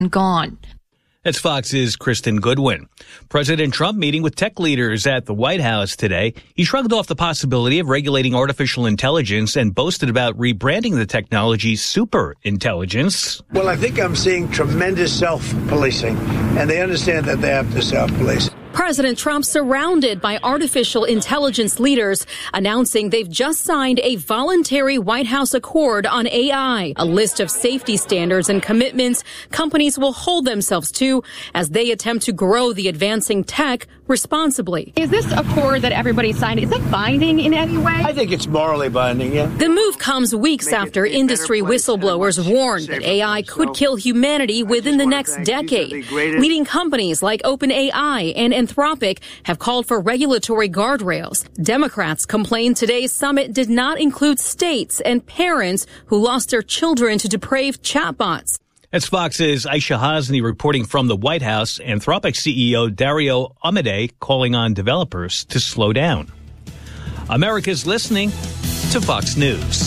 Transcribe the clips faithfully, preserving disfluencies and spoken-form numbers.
gone. That's Fox's Kristen Goodwin. President Trump meeting with tech leaders at the White House today. He shrugged off the possibility of regulating artificial intelligence and boasted about rebranding the technology super intelligence. Well, I think I'm seeing tremendous self-policing, and they understand that they have to self-police. President Trump surrounded by artificial intelligence leaders announcing they've just signed a voluntary White House accord on A I, a list of safety standards and commitments companies will hold themselves to as they attempt to grow the advancing tech responsibly. Is this accord that everybody signed, is it binding in any way? I think it's morally binding, yeah. The move comes weeks Make after industry whistleblowers warned that A I could so kill humanity within the next decade. Leading companies like OpenAI and Anthropic have called for regulatory guardrails. Democrats complained today's summit did not include states and parents who lost their children to depraved chatbots. That's Fox's Aisha Hasni reporting from the White House. Anthropic C E O Dario Amodei calling on developers to slow down. America's listening to Fox News.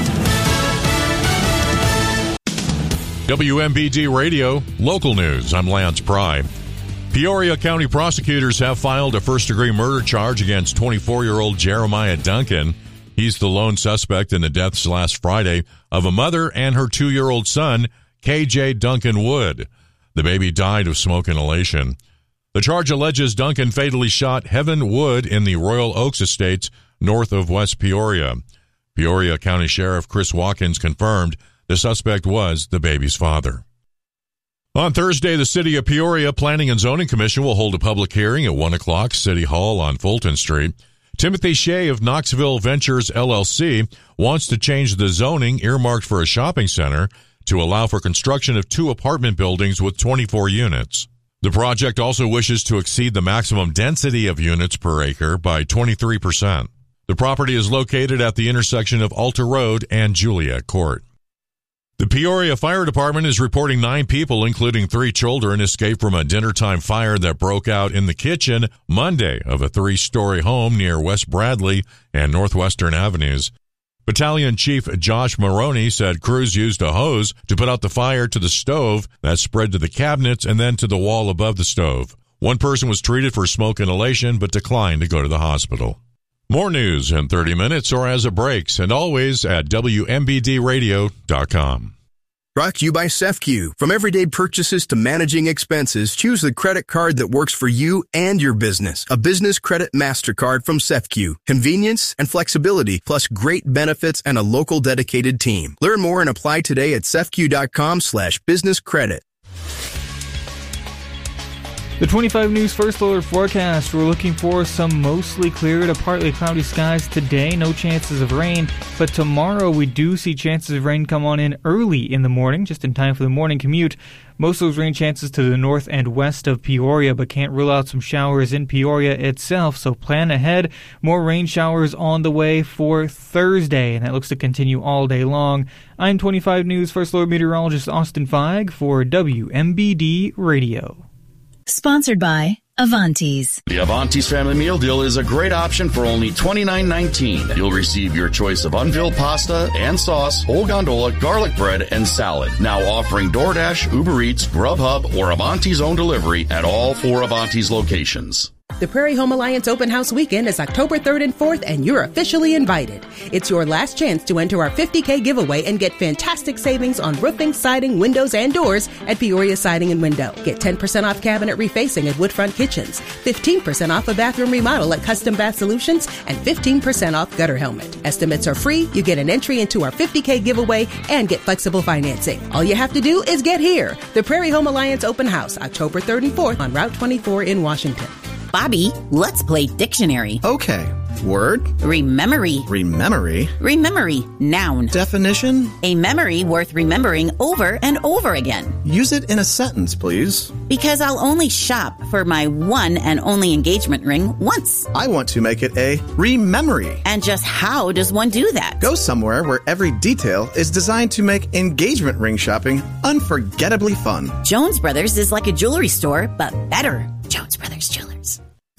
W M B D Radio, local news. I'm Lance Pry. Peoria County prosecutors have filed a first-degree murder charge against twenty-four-year-old Jeremiah Duncan. He's the lone suspect in the deaths last Friday of a mother and her two-year-old son, K J Duncan Wood. The baby died of smoke inhalation. The charge alleges Duncan fatally shot Heaven Wood in the Royal Oaks Estates north of West Peoria. Peoria County Sheriff Chris Watkins confirmed the suspect was the baby's father. On Thursday, the City of Peoria Planning and Zoning Commission will hold a public hearing at one o'clock, City Hall on Fulton Street. Timothy Shea of Knoxville Ventures, L L C, wants to change the zoning earmarked for a shopping center to allow for construction of two apartment buildings with twenty-four units. The project also wishes to exceed the maximum density of units per acre by twenty-three percent. The property is located at the intersection of Alta Road and Juliet Court. The Peoria Fire Department is reporting nine people, including three children, escaped from a dinnertime fire that broke out in the kitchen Monday of a three-story home near West Bradley and Northwestern Avenues. Battalion Chief Josh Maroney said crews used a hose to put out the fire to the stove that spread to the cabinets and then to the wall above the stove. One person was treated for smoke inhalation but declined to go to the hospital. More news in thirty minutes or as it breaks, and always at W M B D radio dot com. Brought to you by SEFCU. From everyday purchases to managing expenses, choose the credit card that works for you and your business. A business credit MasterCard from SEFCU. Convenience and flexibility, plus great benefits and a local dedicated team. Learn more and apply today at sefcu.com slash business credit. The twenty-five News First Alert forecast. We're looking for some mostly clear to partly cloudy skies today. No chances of rain. But tomorrow we do see chances of rain come on in early in the morning, just in time for the morning commute. Most of those rain chances to the north and west of Peoria, but can't rule out some showers in Peoria itself. So plan ahead. More rain showers on the way for Thursday, and that looks to continue all day long. I'm twenty-five News First Alert meteorologist Austin Feig for W M B D Radio. Sponsored by Avanti's. The Avanti's Family Meal Deal is a great option for only twenty-nine nineteen. You'll receive your choice of unfilled pasta and sauce, whole gondola, garlic bread, and salad. Now offering DoorDash, Uber Eats, Grubhub, or Avanti's own delivery at all four Avanti's locations. The Prairie Home Alliance Open House Weekend is October third and fourth, and you're officially invited. It's your last chance to enter our fifty K giveaway and get fantastic savings on roofing, siding, windows, and doors at Peoria Siding and Window. Get ten percent off cabinet refacing at Woodfront Kitchens, fifteen percent off a bathroom remodel at Custom Bath Solutions, and fifteen percent off gutter helmet. Estimates are free. You get an entry into our fifty K giveaway and get flexible financing. All you have to do is get here. The Prairie Home Alliance Open House, October third and fourth on Route twenty-four in Washington. Bobby, let's play dictionary. Okay. Word. Rememory. Rememory. Rememory. Noun. Definition. A memory worth remembering over and over again. Use it in a sentence, please. Because I'll only shop for my one and only engagement ring once. I want to make it a rememory. And just how does one do that? Go somewhere where every detail is designed to make engagement ring shopping unforgettably fun. Jones Brothers is like a jewelry store, but better. Jones Brothers Jewelers. This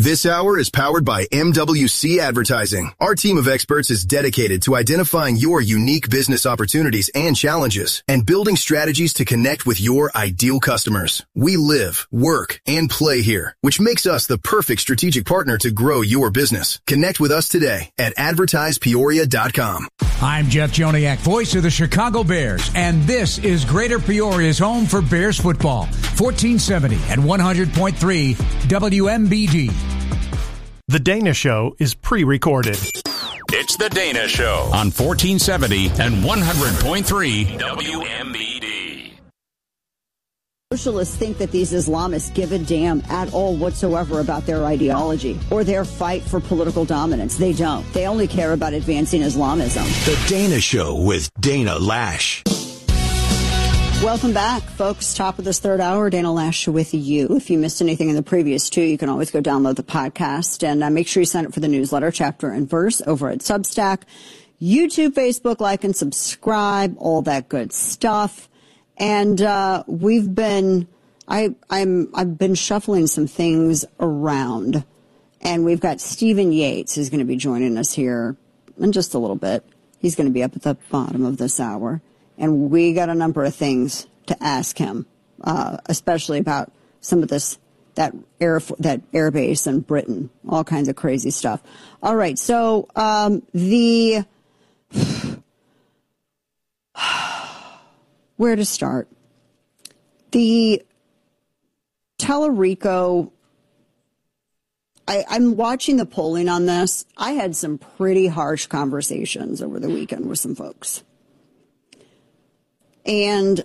This hour is powered by M W C Advertising. Our team of experts is dedicated to identifying your unique business opportunities and challenges and building strategies to connect with your ideal customers. We live, work, and play here, which makes us the perfect strategic partner to grow your business. Connect with us today at advertise peoria dot com. I'm Jeff Joniak, voice of the Chicago Bears, and this is Greater Peoria's home for Bears football. fourteen seventy and one hundred point three W M B D. The Dana Show is pre-recorded. It's The Dana Show on fourteen seventy and one hundred point three W M B D. Socialists think that these Islamists give a damn at all whatsoever about their ideology or their fight for political dominance. They don't. They only care about advancing Islamism. The Dana Show with Dana Lash. Welcome back, folks. Top of this third hour, Dana Lash with you. If you missed anything in the previous two, you can always go download the podcast. And uh, make sure you sign up for the newsletter, Chapter and Verse, over at Substack. YouTube, Facebook, like and subscribe, all that good stuff. And uh, we've been, I, I'm, I've been shuffling some things around. And we've got Stephen Yates, who's going to be joining us here in just a little bit. He's going to be up at the bottom of this hour. And we got a number of things to ask him, uh, especially about some of this, that air, that air base in Britain, all kinds of crazy stuff. All right. So, um, the, where to start? The Tallarico, I, I'm watching the polling on this. I had some pretty harsh conversations over the weekend with some folks. And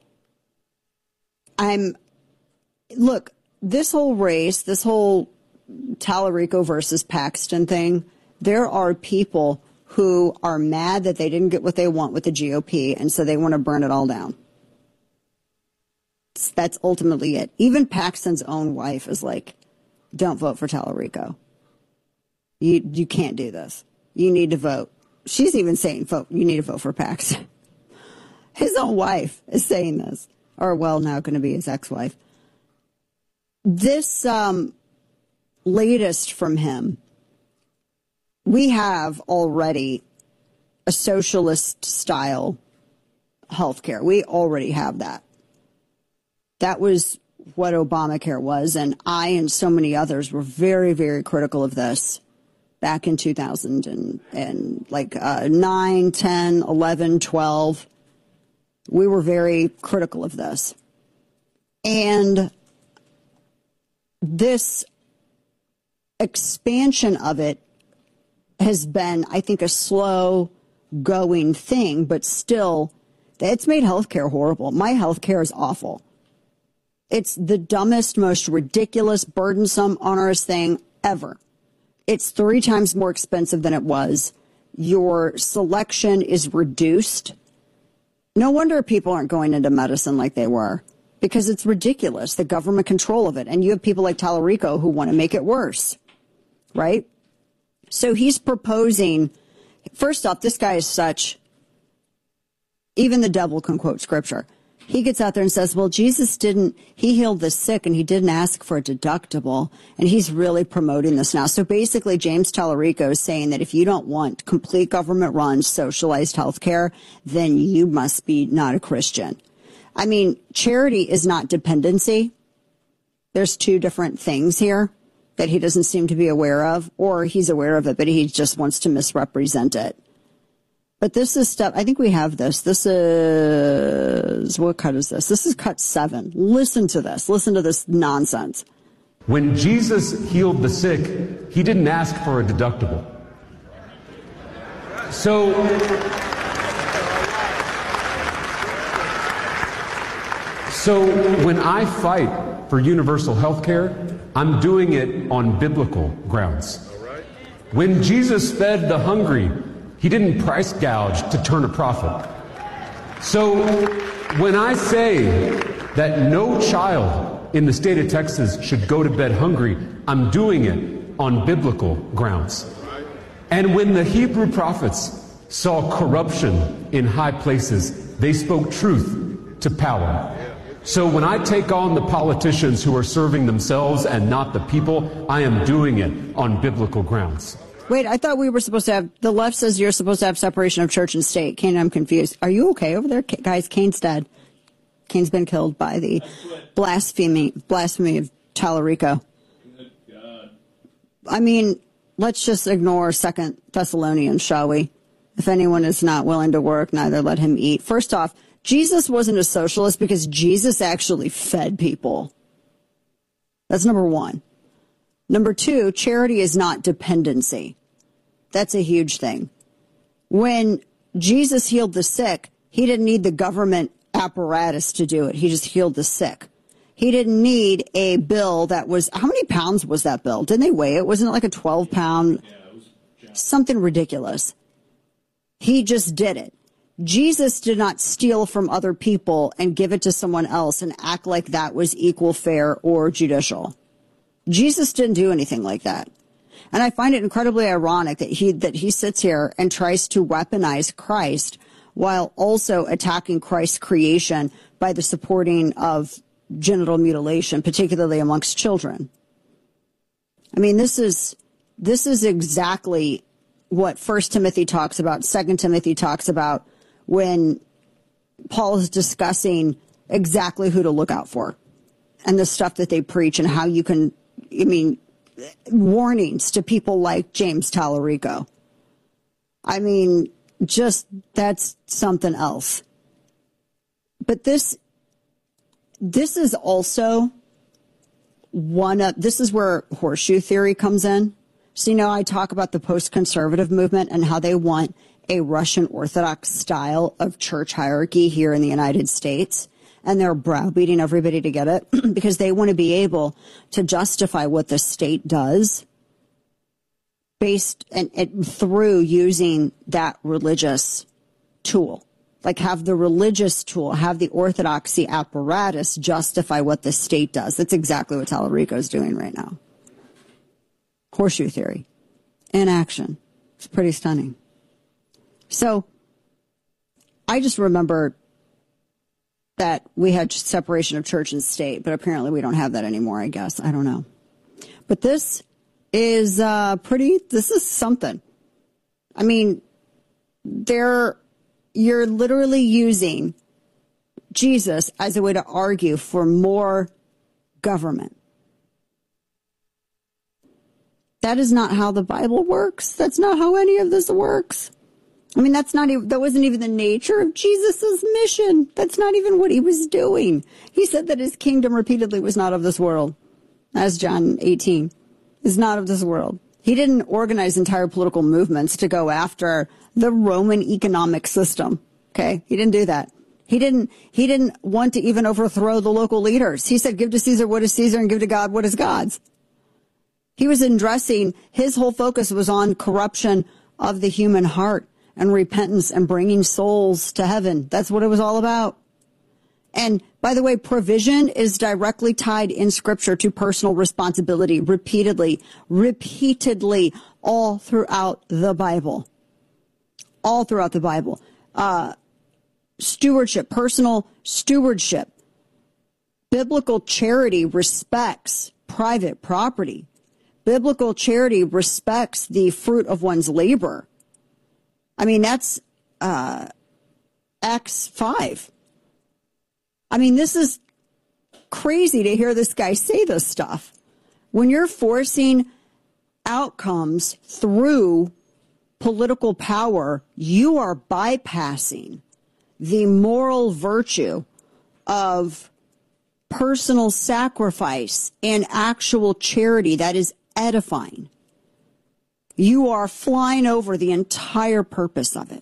I'm, look, this whole race, this whole Tallarico versus Paxton thing, there are people who are mad that they didn't get what they want with the G O P, and so they want to burn it all down. That's ultimately it. Even Paxton's own wife is like, don't vote for Tallarico. You, you can't do this. You need to vote. She's even saying, vote, you need to vote for Paxton. His own wife is saying this, or well, now going to be his ex-wife. This um, latest from him, we have already a socialist-style healthcare. We already have that. That was what Obamacare was, and I and so many others were very, very critical of this back in two thousand and, and like uh, nine, ten, eleven, twelve. We were very critical of this. And this expansion of it has been, I think, a slow going thing, but still, it's made healthcare horrible. My healthcare is awful. It's the dumbest, most ridiculous, burdensome, onerous thing ever. It's three times more expensive than it was. Your selection is reduced. No wonder people aren't going into medicine like they were, because it's ridiculous, the government control of it. And you have people like Tallarico who want to make it worse, right? So he's proposing, first off, this guy is such, even the devil can quote scripture. He gets out there and says, well, Jesus didn't, he healed the sick and he didn't ask for a deductible. And he's really promoting this now. So basically, James Tallarico is saying that if you don't want complete government run, socialized health care, then you must be not a Christian. I mean, charity is not dependency. There's two different things here that he doesn't seem to be aware of, or he's aware of it, but he just wants to misrepresent it. But this is stuff, I think we have this. This is, what cut is this? This is cut seven. Listen to this. Listen to this nonsense. When Jesus healed the sick, he didn't ask for a deductible. So, so when I fight for universal health care, I'm doing it on biblical grounds. When Jesus fed the hungry, he didn't price gouge to turn a profit. So when I say that no child in the state of Texas should go to bed hungry, I'm doing it on biblical grounds. And when the Hebrew prophets saw corruption in high places, they spoke truth to power. So when I take on the politicians who are serving themselves and not the people, I am doing it on biblical grounds. Wait, I thought we were supposed to have, the left says you're supposed to have separation of church and state. Kane, I'm confused. Are you okay over there? Guys, Kane's dead. Kane's been killed by the blasphemy, blasphemy of Tallarico. I mean, let's just ignore Second Thessalonians, shall we? If anyone is not willing to work, neither let him eat. First off, Jesus wasn't a socialist because Jesus actually fed people. That's number one. Number two, charity is not dependency. That's a huge thing. When Jesus healed the sick, he didn't need the government apparatus to do it. He just healed the sick. He didn't need a bill that was, how many pounds was that bill? Didn't they weigh it? Wasn't it like a twelve pound? Something ridiculous. He just did it. Jesus did not steal from other people and give it to someone else and act like that was equal, fair, or judicial. Jesus didn't do anything like that. And I find it incredibly ironic that he that he sits here and tries to weaponize Christ while also attacking Christ's creation by the supporting of genital mutilation, particularly amongst children. I mean, this is this is exactly what First Timothy talks about, Second Timothy talks about when Paul is discussing exactly who to look out for and the stuff that they preach and how you can, I mean, warnings to people like James Tallarico. I mean, just that's something else. But this, this is also one of, this is where horseshoe theory comes in. So, you know, I talk about the post-conservative movement and how they want a Russian Orthodox style of church hierarchy here in the United States. And they're browbeating everybody to get it because they want to be able to justify what the state does based and, and through using that religious tool. Like have the religious tool, have the orthodoxy apparatus justify what the state does. That's exactly what Tallarico is doing right now. Horseshoe theory in action. It's pretty stunning. So I just remember that we had separation of church and state, but apparently we don't have that anymore, I guess. I don't know. But this is uh, pretty, this is something. I mean, they're, you're literally using Jesus as a way to argue for more government. That is not how the Bible works. That's not how any of this works. I mean, that's not even, that wasn't even the nature of Jesus's mission. That's not even what he was doing. He said that his kingdom repeatedly was not of this world. As John eighteen is not of this world. He didn't organize entire political movements to go after the Roman economic system. Okay. He didn't do that. He didn't, he didn't want to even overthrow the local leaders. He said, give to Caesar what is Caesar and give to God what is God's. He was addressing, his whole focus was on corruption of the human heart and repentance and bringing souls to heaven. That's what it was all about. And by the way, provision is directly tied in Scripture to personal responsibility repeatedly, repeatedly all throughout the Bible. All throughout the Bible. Uh, stewardship, personal stewardship. Biblical charity respects private property. Biblical charity respects the fruit of one's labor. I mean, that's uh, Acts five. I mean, this is crazy to hear this guy say this stuff. When you're forcing outcomes through political power, you are bypassing the moral virtue of personal sacrifice and actual charity that is edifying. You are flying over the entire purpose of it.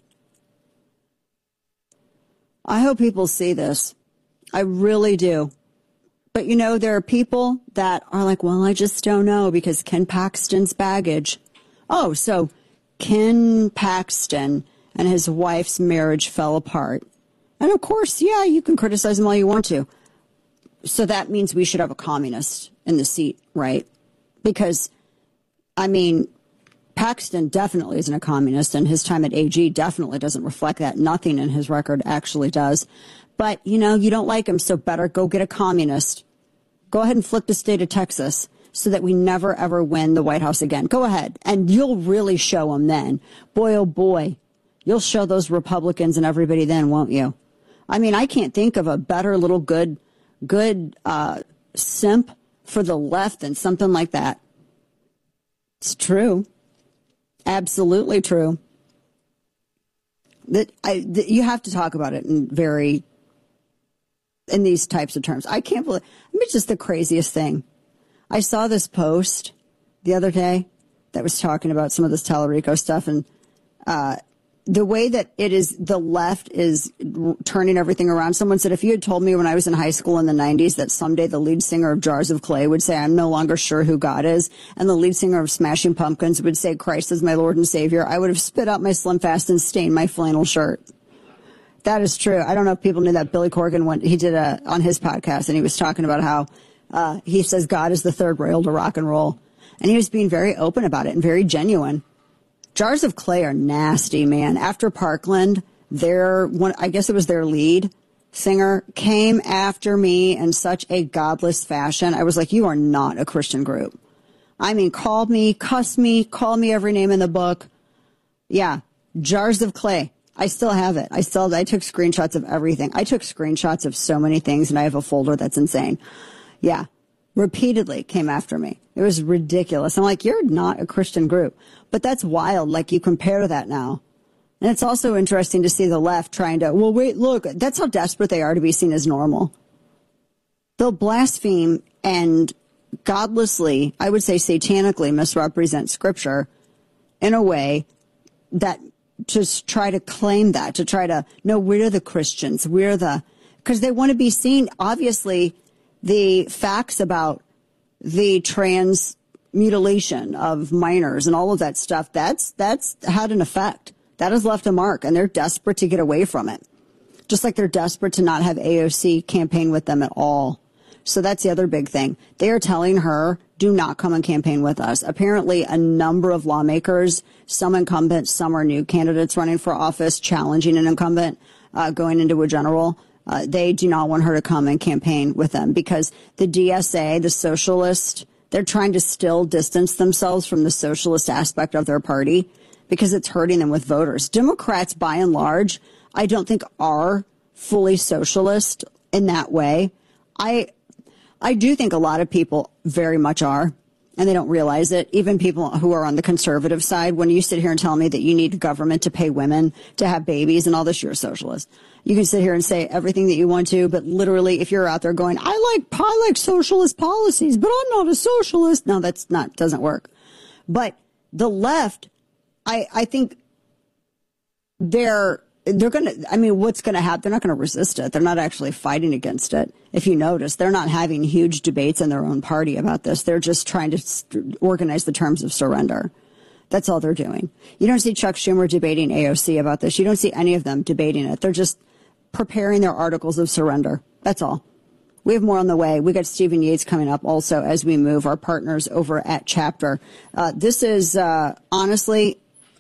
I hope people see this. I really do. But, you know, there are people that are like, well, I just don't know because Ken Paxton's baggage. Oh, so Ken Paxton and his wife's marriage fell apart. And, of course, yeah, you can criticize him all you want to. So that means we should have a communist in the seat, right? Because, I mean, Paxton definitely isn't a communist, and his time at A G definitely doesn't reflect that. Nothing in his record actually does. But, you know, you don't like him, so better go get a communist. Go ahead and flip the state of Texas so that we never, ever win the White House again. Go ahead, and you'll really show them then. Boy, oh boy, you'll show those Republicans and everybody then, won't you? I mean, I can't think of a better little good, good uh, simp for the left than something like that. It's true. Absolutely true. That I that you have to talk about it in very in these types of terms. I can't believe. I mean, it's just the craziest thing. I saw this post the other day that was talking about some of this Tallarico stuff, and uh, the way that it is, the left is r- turning everything around. Someone said, if you had told me when I was in high school in the nineties that someday the lead singer of Jars of Clay would say, I'm no longer sure who God is, and the lead singer of Smashing Pumpkins would say, Christ is my Lord and Savior, I would have spit out my Slim Fast and stained my flannel shirt. That is true. I don't know if people knew that. Billy Corgan went, he did a, on his podcast, and he was talking about how, uh, he says God is the third rail to rock and roll. And he was being very open about it and very genuine. Jars of Clay are nasty, man. After Parkland, their one, I guess it was their lead singer, came after me in such a godless fashion. I was like, you are not a Christian group. I mean, called me, cussed me, called me every name in the book. Yeah, Jars of Clay. I still have it. I still, I took screenshots of everything. I took screenshots of so many things, and I have a folder that's insane. Yeah. Repeatedly came after me. It was ridiculous. I'm like, you're not a Christian group. But that's wild. Like, you compare that now. And it's also interesting to see the left trying to, well, wait, look, that's how desperate they are to be seen as normal. They'll blaspheme and godlessly, I would say satanically, misrepresent Scripture in a way that just try to claim that, to try to, no, we're the Christians. We're the, because they want to be seen, obviously, the facts about the trans mutilation of minors and all of that stuff, that's that's had an effect. That has left a mark, and they're desperate to get away from it. Just like they're desperate to not have A O C campaign with them at all. So that's the other big thing. They are telling her, do not come and campaign with us. Apparently, a number of lawmakers, some incumbents, some are new candidates running for office, challenging an incumbent, uh, going into a general. Uh, they do not want her to come and campaign with them because the D S A, the socialist, they're trying to still distance themselves from the socialist aspect of their party because it's hurting them with voters. Democrats, by and large, I don't think are fully socialist in that way. I, I do think a lot of people very much are, and they don't realize it. Even people who are on the conservative side, when you sit here and tell me that you need government to pay women to have babies and all this, you're a socialist. You can sit here and say everything that you want to, but literally, if you're out there going, I like, I like socialist policies, but I'm not a socialist. No, that's not, doesn't work. But the left, I, I think they're, they're going to, I mean, what's going to happen? They're not going to resist it. They're not actually fighting against it. If you notice, they're not having huge debates in their own party about this. They're just trying to st- organize the terms of surrender. That's all they're doing. You don't see Chuck Schumer debating A O C about this. You don't see any of them debating it. They're just preparing their articles of surrender. That's all. We have more on the way. We got Stephen Yates coming up also as we move, our partners over at Chapter. Uh, this is, uh, honestly,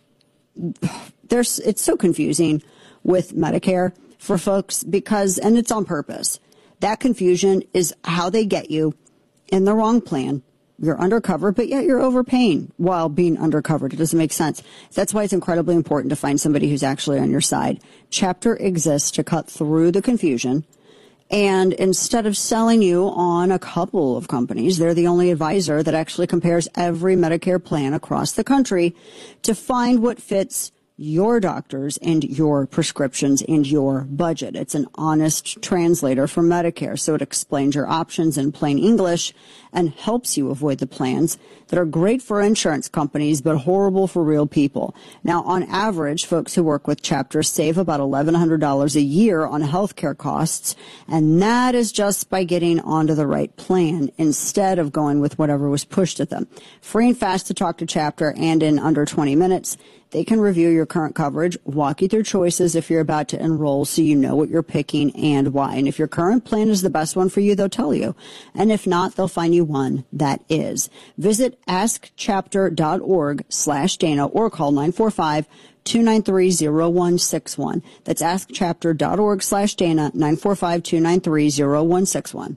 there's, it's so confusing with Medicare for folks because, and it's on purpose. That confusion is how they get you in the wrong plan. You're undercover, but yet you're overpaying while being undercovered. It doesn't make sense. That's why it's incredibly important to find somebody who's actually on your side. Chapter exists to cut through the confusion. And instead of selling you on a couple of companies, they're the only advisor that actually compares every Medicare plan across the country to find what fits your doctors and your prescriptions and your budget. It's an honest translator for Medicare, so it explains your options in plain English and helps you avoid the plans that are great for insurance companies but horrible for real people. Now, on average, folks who work with Chapter save about eleven hundred dollars a year on healthcare costs, and that is just by getting onto the right plan instead of going with whatever was pushed at them. Free and fast to talk to Chapter, and in under twenty minutes, They can review your current coverage, walk you through choices if you're about to enroll so you know what you're picking and why. And if your current plan is the best one for you, they'll tell you. And if not, they'll find you one that is. Visit askchapter.org slash Dana or call nine four five, two nine three, zero one six one. That's askchapter.org slash Dana, nine four five, two nine three, zero one six one.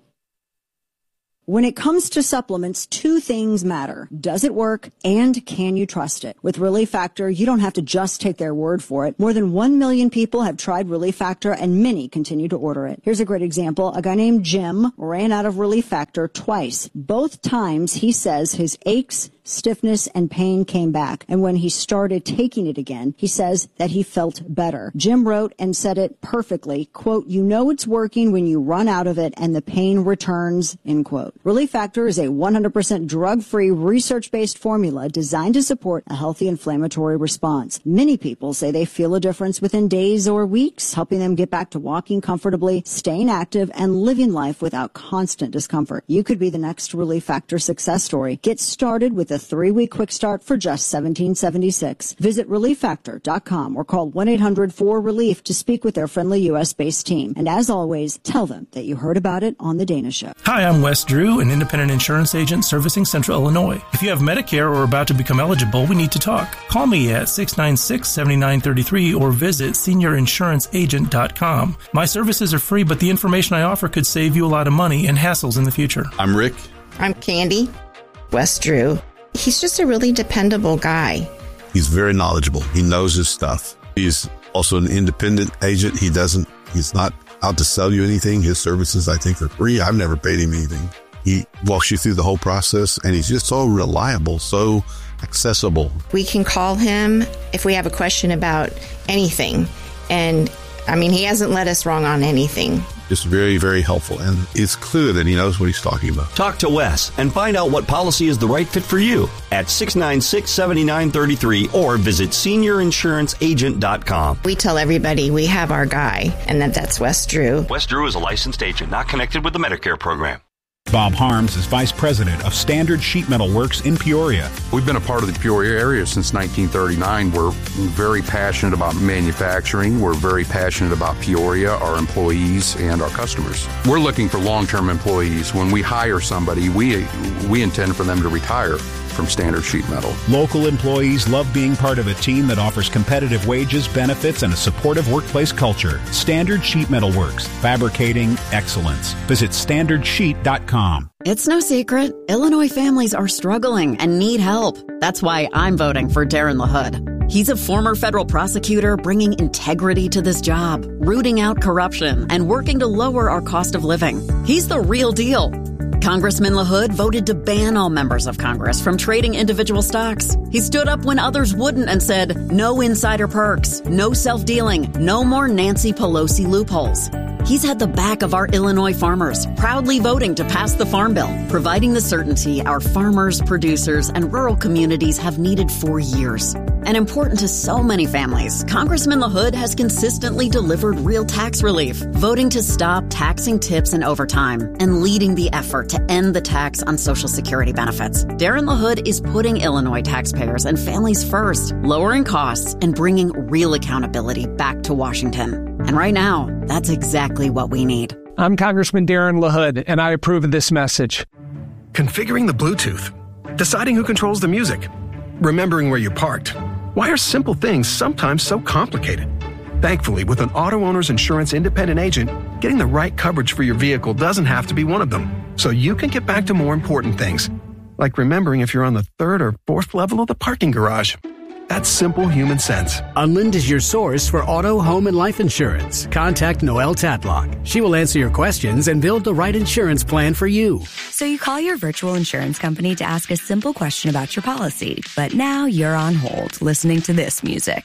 When it comes to supplements, two things matter. Does it work, and can you trust it? With Relief Factor, you don't have to just take their word for it. More than one million people have tried Relief Factor, and many continue to order it. Here's a great example. A guy named Jim ran out of Relief Factor twice. Both times, he says his aches, stiffness, and pain came back. And when he started taking it again, he says that he felt better. Jim wrote and said it perfectly, quote, "You know it's working when you run out of it and the pain returns," end quote. Relief Factor is a one hundred percent drug-free, research-based formula designed to support a healthy inflammatory response. Many people say they feel a difference within days or weeks, helping them get back to walking comfortably, staying active, and living life without constant discomfort. You could be the next Relief Factor success story. Get started with a three-week quick start for just seventeen seventy-six. Visit relief factor dot com or call one eight hundred four relief to speak with their friendly U S-based team. And as always, tell them that you heard about it on The Dana Show. Hi, I'm Wes Drew, an independent insurance agent servicing Central Illinois. If you have Medicare or are about to become eligible, we need to talk. Call me at six nine six, seven nine three three or visit senior insurance agent dot com. My services are free, but the information I offer could save you a lot of money and hassles in the future. I'm Rick. I'm Candy. Wes Drew. He's just a really dependable guy. He's very knowledgeable. He knows his stuff. He's also an independent agent. He doesn't, he's not out to sell you anything. His services, I think, are free. I've never paid him anything. He walks you through the whole process, and he's just so reliable, so accessible. We can call him if we have a question about anything. And, I mean, he hasn't led us wrong on anything. Just very, very helpful. And it's clear that he knows what he's talking about. Talk to Wes and find out what policy is the right fit for you at six nine six, seven nine three three or visit senior insurance agent dot com. We tell everybody we have our guy, and that that's Wes Drew. Wes Drew is a licensed agent, not connected with the Medicare program. Bob Harms is Vice President of Standard Sheet Metal Works in Peoria. We've been a part of the Peoria area since nineteen thirty-nine. We're very passionate about manufacturing. We're very passionate about Peoria, our employees, and our customers. We're looking for long-term employees. When we hire somebody, we we intend for them to retire from Standard Sheet Metal. Local employees love being part of a team that offers competitive wages, benefits, and a supportive workplace culture. Standard Sheet Metal Works, fabricating excellence. Visit standard sheet dot com. It's no secret, Illinois families are struggling and need help. That's why I'm voting for Darren LaHood. He's a former federal prosecutor bringing integrity to this job, rooting out corruption, and working to lower our cost of living. He's the real deal. Congressman LaHood voted to ban all members of Congress from trading individual stocks. He stood up when others wouldn't and said, no insider perks, no self-dealing, no more Nancy Pelosi loopholes. He's had the back of our Illinois farmers, proudly voting to pass the Farm Bill, providing the certainty our farmers, producers, and rural communities have needed for years. And important to so many families, Congressman LaHood has consistently delivered real tax relief, voting to stop taxing tips and overtime, and leading the effort to end the tax on Social Security benefits. Darren LaHood is putting Illinois taxpayers and families first, lowering costs and bringing real accountability back to Washington. And right now, that's exactly what we need. I'm Congressman Darren LaHood, and I approve of this message. Configuring the Bluetooth, deciding who controls the music, remembering where you parked. Why are simple things sometimes so complicated? Thankfully, with an auto owner's insurance independent agent, getting the right coverage for your vehicle doesn't have to be one of them. So you can get back to more important things, like remembering if you're on the third or fourth level of the parking garage. That's simple human sense. Unlind is your source for auto, home, and life insurance. Contact Noelle Tatlock. She will answer your questions and build the right insurance plan for you. So you call your virtual insurance company to ask a simple question about your policy, but now you're on hold listening to this music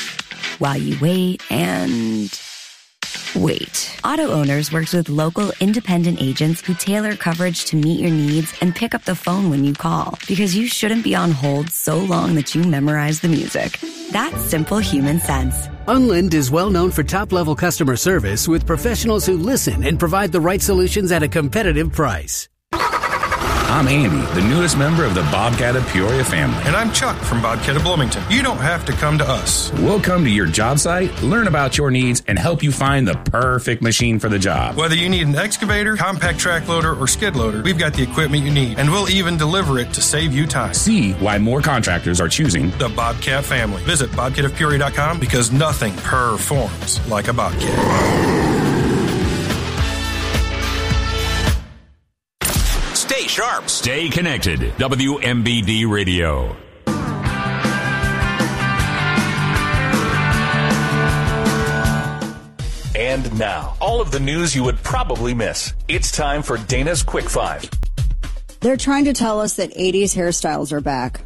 while you wait and wait. Auto Owners works with local independent agents who tailor coverage to meet your needs and pick up the phone when you call, because you shouldn't be on hold so long that you memorize the music. That's simple human sense. Unlind is well known for top-level customer service with professionals who listen and provide the right solutions at a competitive price. I'm Andy, the newest member of the Bobcat of Peoria family. And I'm Chuck from Bobcat of Bloomington. You don't have to come to us. We'll come to your job site, learn about your needs, and help you find the perfect machine for the job. Whether you need an excavator, compact track loader, or skid loader, we've got the equipment you need, and we'll even deliver it to save you time. See why more contractors are choosing the Bobcat family. Visit bobcat of peoria dot com because nothing performs like a Bobcat. Stay sharp. Stay connected. W M B D Radio. And now, all of the news you would probably miss. It's time for Dana's Quick Five. They're trying to tell us that eighties hairstyles are back.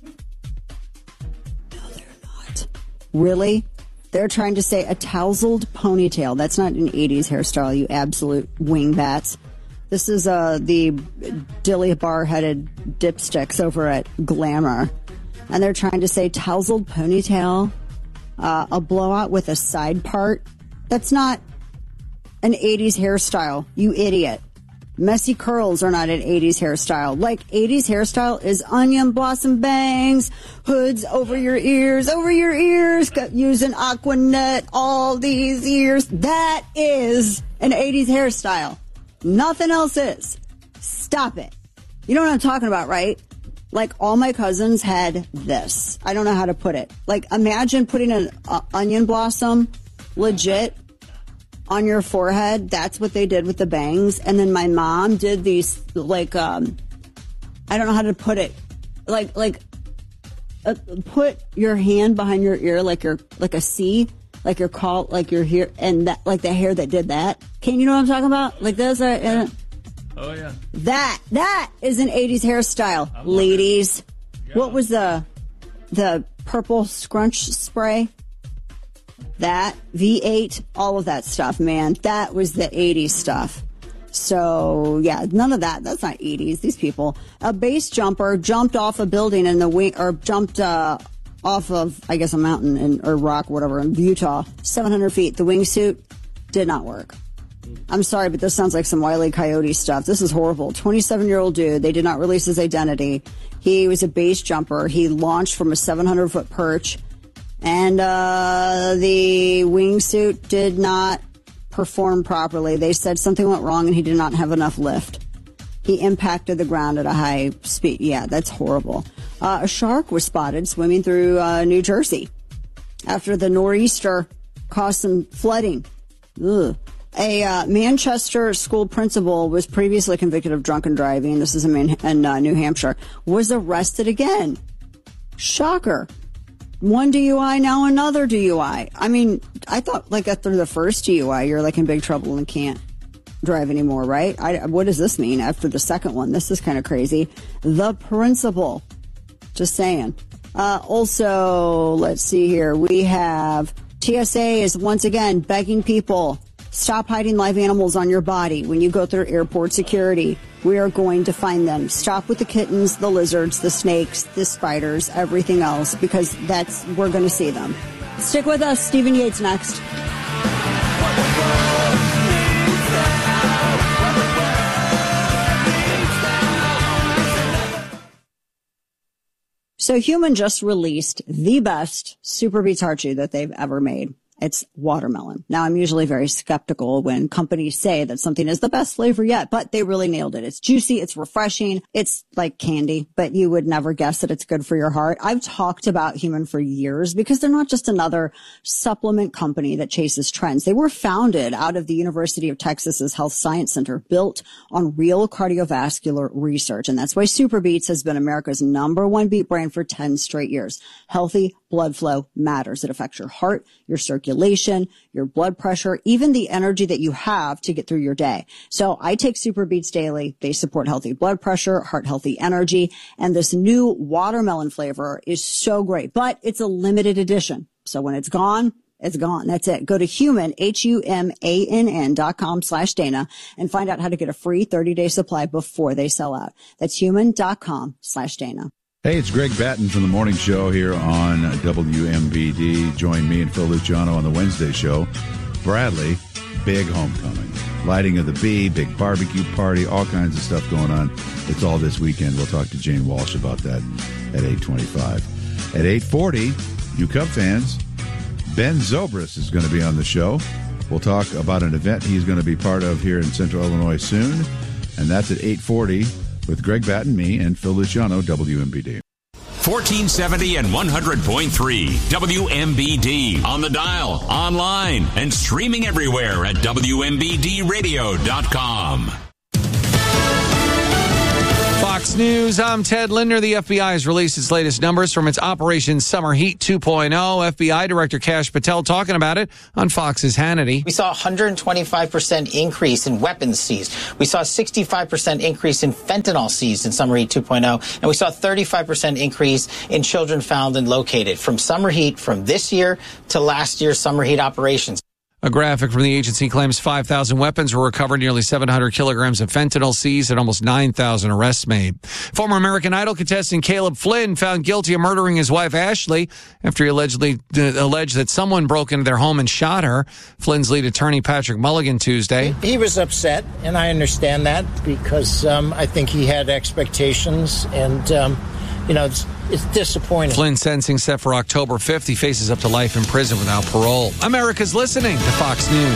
No, they're not. Really? They're trying to say a tousled ponytail. That's not an eighties hairstyle, you absolute wingbats. This is uh, the dilly bar-headed dipsticks over at Glamour. And they're trying to say tousled ponytail, uh, a blowout with a side part. That's not an eighties hairstyle, you idiot. Messy curls are not an eighties hairstyle. Like, eighties hairstyle is onion blossom bangs, hoods over your ears, over your ears, using Aquanet all these years. That is an eighties hairstyle. Nothing else is. Stop it. You know what I'm talking about, right? Like, all my cousins had this. I don't know how to put it. Like, imagine putting an uh, onion blossom, legit, on your forehead. That's what they did with the bangs. And then my mom did these, like, um, I don't know how to put it. Like, like, uh, put your hand behind your ear like you're, like a C. Like your call, like your hair, and that, like the hair that did that. Can you know what I'm talking about? Like those are. Uh, oh yeah. That that is an eighties hairstyle, ladies. Yeah. What was the the purple scrunch spray? That V eight, all of that stuff, man. That was the eighties stuff. So yeah, none of that. That's not eighties. These people. A base jumper jumped off a building in the wing, or jumped. Uh, off of, I guess, a mountain in, or rock, whatever, in Utah, seven hundred feet. The wingsuit did not work. I'm sorry, but this sounds like some Wile E. Coyote stuff. This is horrible. twenty-seven-year-old dude. They did not release his identity. He was a base jumper. He launched from a seven hundred foot perch, and uh, the wingsuit did not perform properly. They said something went wrong, and he did not have enough lift. He impacted the ground at a high speed. Yeah, that's horrible. Uh, a shark was spotted swimming through uh, New Jersey after the nor'easter caused some flooding. Ugh. A uh, Manchester school principal was previously convicted of drunken driving. This is in, Man- in uh, New Hampshire. Was arrested again. Shocker. One D U I, now another D U I. I mean, I thought like after the first D U I, you're like in big trouble and can't drive anymore, right? I, what does this mean after the second one? This is kind of crazy. The principal. Just saying. Uh, also, let's see here. We have T S A is once again begging people, stop hiding live animals on your body when you go through airport security. We are going to find them. Stop with the kittens, the lizards, the snakes, the spiders, everything else, because that's, we're going to see them. Stick with us. Stephen Yates next. So Human just released the best Super Beets Heart Chew that they've ever made. It's watermelon. Now, I'm usually very skeptical when companies say that something is the best flavor yet, but they really nailed it. It's juicy. It's refreshing. It's like candy, but you would never guess that it's good for your heart. I've talked about Human for years because they're not just another supplement company that chases trends. They were founded out of the University of Texas's Health Science Center, built on real cardiovascular research. And that's why Super Beets has been America's number one beet brand for ten straight years. Healthy blood flow matters. It affects your heart, your circulation, your blood pressure, even the energy that you have to get through your day. So I take Super Beets daily. They support healthy blood pressure, heart healthy energy, and this new watermelon flavor is so great, but it's a limited edition. So when it's gone, it's gone. That's it. Go to human, H U M A N N dot com slash Dana and find out how to get a free thirty day supply before they sell out. That's human dot com slash Dana. Hey, it's Greg Batten from the Morning Show here on W M B D. Join me and Phil Luciano on the Wednesday show. Bradley, big homecoming. lighting of the bee, big barbecue party, all kinds of stuff going on. It's all this weekend. We'll talk to Jane Walsh about that at eight twenty-five. At eight forty, you Cub fans, Ben Zobrist is going to be on the show. We'll talk about an event he's going to be part of here in Central Illinois soon, and that's at eight forty with Greg Batten, me, and Phil Luciano, W M B D. fourteen seventy and one hundred point three W M B D. On the dial, online, and streaming everywhere at W M B D radio dot com. Fox News, I'm Ted Linder. The F B I has released its latest numbers from its Operation Summer Heat two point oh. F B I Director Kash Patel talking about it on Fox's Hannity. We saw a one hundred twenty-five percent increase in weapons seized. We saw a sixty-five percent increase in fentanyl seized in Summer Heat two point oh. And we saw a thirty-five percent increase in children found and located from Summer Heat from this year to last year's Summer Heat operations. A graphic from the agency claims five thousand weapons were recovered, nearly seven hundred kilograms of fentanyl seized, and almost nine thousand arrests made. Former American Idol contestant Caleb Flynn found guilty of murdering his wife Ashley after he allegedly uh, alleged that someone broke into their home and shot her. Flynn's lead attorney Patrick Mulligan Tuesday. He was upset, and I understand that because um, I think he had expectations, and um, you know, it's, it's disappointing. Flynn sentencing set for October fifth. He faces up to life in prison without parole. America's listening to Fox News.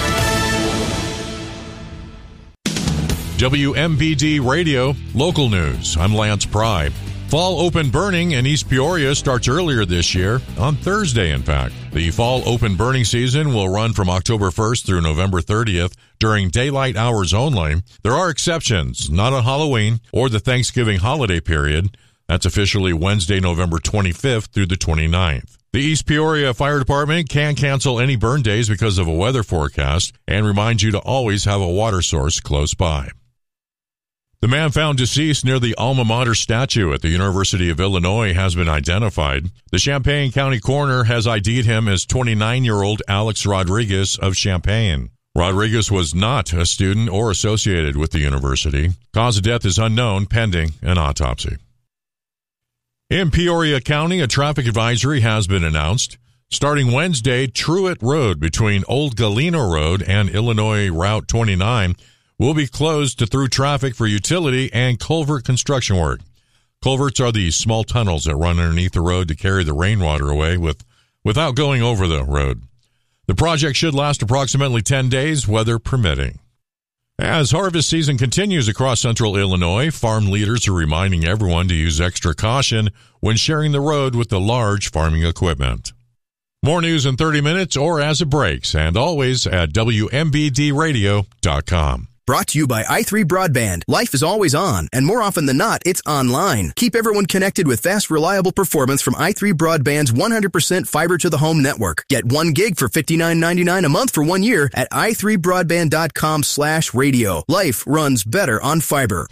W M B D Radio, local news. I'm Lance Pry. Fall open burning in East Peoria starts earlier this year, on Thursday, in fact. The fall open burning season will run from October first through November thirtieth during daylight hours only. There are exceptions, not on Halloween or the Thanksgiving holiday period. That's officially Wednesday, November twenty-fifth through the twenty-ninth. The East Peoria Fire Department can cancel any burn days because of a weather forecast and reminds you to always have a water source close by. The man found deceased near the alma mater statue at the University of Illinois has been identified. The Champaign County coroner has I D'd him as twenty-nine-year-old Alex Rodriguez of Champaign. Rodriguez was not a student or associated with the university. Cause of death is unknown, pending an autopsy. In Peoria County, a traffic advisory has been announced. Starting Wednesday, Truett Road between Old Galena Road and Illinois Route twenty-nine will be closed to through traffic for utility and culvert construction work. Culverts are the small tunnels that run underneath the road to carry the rainwater away with, without going over the road. The project should last approximately ten days, weather permitting. As harvest season continues across central Illinois, farm leaders are reminding everyone to use extra caution when sharing the road with the large farming equipment. More news in thirty minutes or as it breaks, and always at W M B D radio dot com. Brought to you by i three Broadband. Life is always on, and more often than not, it's online. Keep everyone connected with fast, reliable performance from i three Broadband's one hundred percent fiber-to-the-home network. Get one gig for fifty-nine ninety-nine a month for one year at i three broadband dot com slash radio. Life runs better on fiber.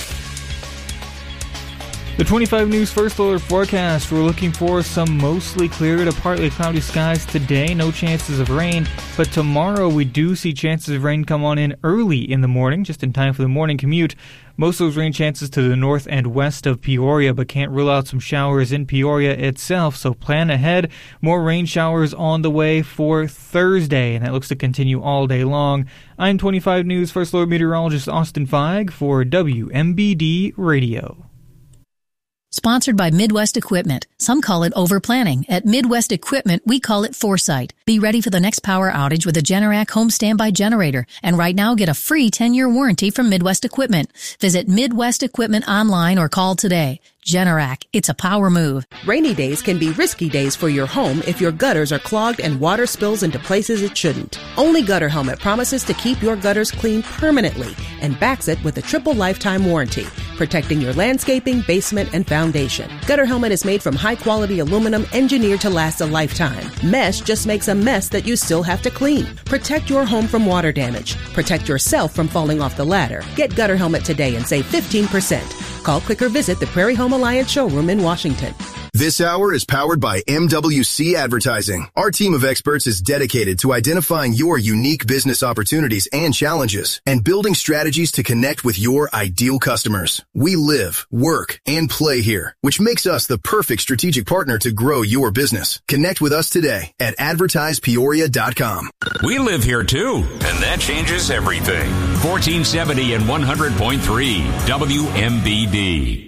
The twenty-five News First Alert forecast. We're looking for some mostly clear to partly cloudy skies today. No chances of rain. But tomorrow we do see chances of rain come on in early in the morning, just in time for the morning commute. Most of those rain chances to the north and west of Peoria, but can't rule out some showers in Peoria itself. So plan ahead. More rain showers on the way for Thursday, and that looks to continue all day long. I'm twenty-five News First Alert meteorologist Austin Feig for W M B D Radio. Sponsored by Midwest Equipment. Some call it overplanning. At Midwest Equipment, we call it foresight. Be ready for the next power outage with a Generac home standby generator. And right now, get a free ten-year warranty from Midwest Equipment. Visit Midwest Equipment online or call today. Generac, it's a power move. Rainy days can be risky days for your home if your gutters are clogged and water spills into places it shouldn't. Only Gutter Helmet promises to keep your gutters clean permanently and backs it with a triple lifetime warranty, protecting your landscaping, basement, and foundation. Gutter Helmet is made from high-quality aluminum engineered to last a lifetime. Mesh just makes a mess that you still have to clean. Protect your home from water damage. Protect yourself from falling off the ladder. Get Gutter Helmet today and save fifteen percent. Call, click, or visit the Prairie Home Alliance showroom in Washington. This hour is powered by M W C Advertising. Our team of experts is dedicated to identifying your unique business opportunities and challenges and building strategies to connect with your ideal customers. We live, work, and play here, which makes us the perfect strategic partner to grow your business. Connect with us today at advertise peoria dot com. We live here too, and that changes everything. fourteen seventy and one hundred point three W M B D.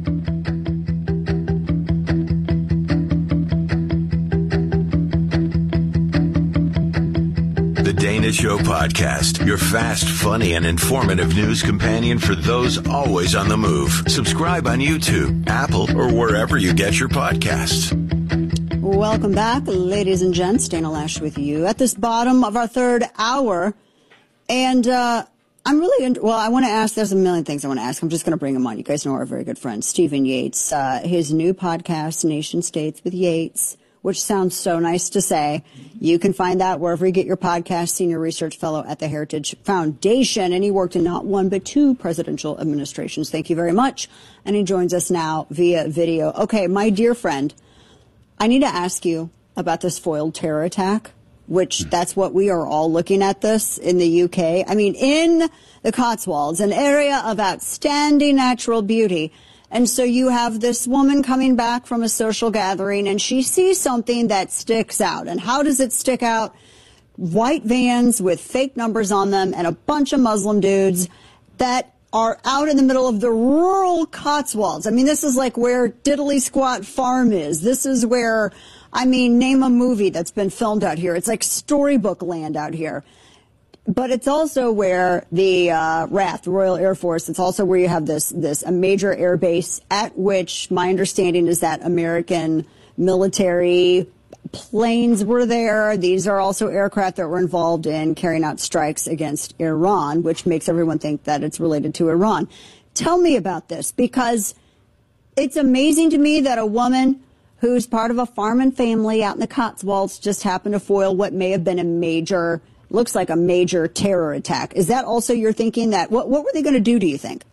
The Dana Show Podcast, your fast, funny, and informative news companion for those always on the move. Subscribe on YouTube, Apple, or wherever you get your podcasts. Welcome back, ladies and gents. Dana Loesch with you at this bottom of our third hour. And uh, I'm really, in, well, I want to ask, there's a million things I want to ask. I'm just going to bring him on. You guys know our very good friend, Stephen Yates. Uh, his new podcast, Nation States with Yates, which sounds so nice to say. You can find that wherever you get your podcast. Senior Research Fellow at the Heritage Foundation, and he worked in not one but two presidential administrations. Thank you very much. And he joins us now via video. Okay, my dear friend, I need to ask you about this foiled terror attack, which that's what we are all looking at this in the U K. I mean, in the Cotswolds, an area of outstanding natural beauty. And so you have this woman coming back from a social gathering, and she sees something that sticks out. And how does it stick out? White vans with fake numbers on them and a bunch of Muslim dudes that are out in the middle of the rural Cotswolds. I mean, this is like where Diddley Squat Farm is. This is where, I mean, name a movie that's been filmed out here. It's like storybook land out here. But it's also where the uh, R A F, the Royal Air Force, it's also where you have this, this a major air base at which my understanding is that American military planes were there. These are also aircraft that were involved in carrying out strikes against Iran, which makes everyone think that it's related to Iran. Tell me about this, because it's amazing to me that a woman who's part of a farming family out in the Cotswolds just happened to foil what may have been a major looks like a major terror attack. Is that also your thinking? That what, what were they going to do, do you think?